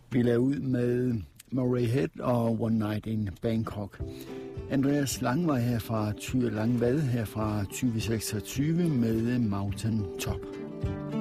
Vi lader ud med Murray Head og One Night in Bangkok. Andreas Langvej her fra Langvad her fra 2026 med Mountain Top.